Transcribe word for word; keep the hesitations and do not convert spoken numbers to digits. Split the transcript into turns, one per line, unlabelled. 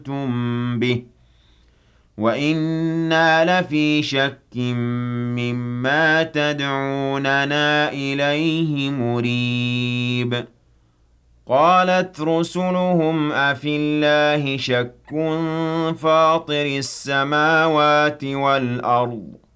أنتم بِهِ وَإِنَّا لَفِي شَكٍّ مِّمَّا تَدْعُونَنَا إِلَيْهِ مُرِيبٍ قَالَتْ رُسُلُهُمْ أَفِي اللَّهِ شَكٌّ فَاطِرِ السَّمَاوَاتِ وَالْأَرْضِ